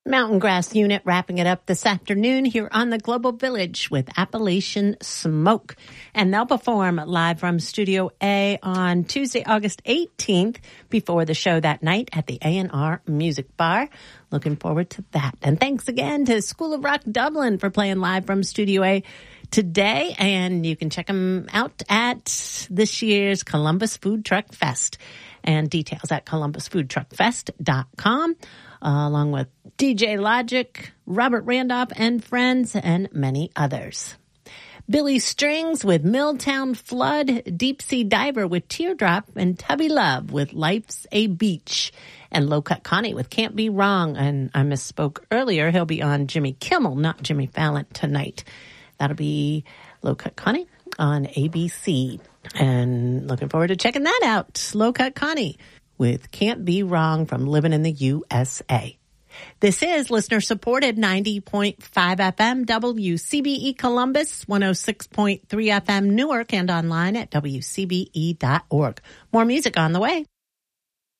Mountain Grass Unit wrapping it up this afternoon here on the Global Village with Appalachian Smoke. And they'll perform live from Studio A on Tuesday, August 18th before the show that night at the A&R Music Bar. Looking forward to that. And thanks again to School of Rock Dublin for playing live from Studio A today. And you can check them out at this year's Columbus Food Truck Fest. And details at columbusfoodtruckfest.com. Along with DJ Logic, Robert Randolph and Friends, and many others. Billy Strings with Milltown Flood, Deep Sea Diver with Teardrop, and Tubby Love with Life's a Beach, and Low Cut Connie with Can't Be Wrong. And I misspoke earlier, he'll be on Jimmy Kimmel, not Jimmy Fallon tonight. That'll be Low Cut Connie on ABC. And looking forward to checking that out. Low Cut Connie with Can't Be Wrong from Living in the USA. This is listener-supported 90.5 FM WCBE Columbus, 106.3 FM Newark, and online at WCBE.org. More music on the way.